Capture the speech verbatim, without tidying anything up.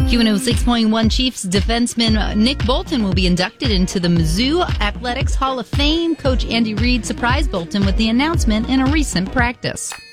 Q one oh six point one Chiefs defenseman Nick Bolton will be inducted into the Mizzou Athletics Hall of Fame. Coach Andy Reid surprised Bolton with the announcement in a recent practice.